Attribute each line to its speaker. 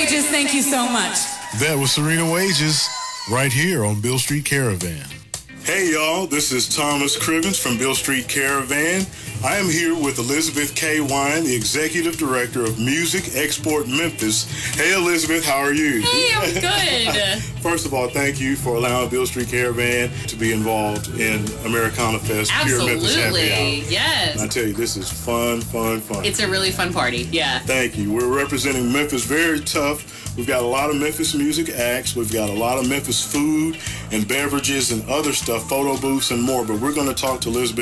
Speaker 1: Wages, thank you so much.
Speaker 2: That was Serena Wages right here on Beale Street Caravan. Hey, y'all, this is Thomas Crivens from Beale Street Caravan. I am here with Elizabeth K. Wine, the Executive Director of Music Export Memphis. Hey, Elizabeth, how are you?
Speaker 3: Hey, I'm good.
Speaker 2: First of all, thank you for allowing Beale Street Caravan to be involved in Americana Fest here in Memphis Happy Hour.
Speaker 3: Yes.
Speaker 2: And I tell you, this is fun.
Speaker 3: It's a really fun party, yeah.
Speaker 2: Thank you. We're representing Memphis very tough. We've got a lot of Memphis music acts. We've got a lot of Memphis food and beverages and other stuff, photo booths and more. But we're going to talk to Elizabeth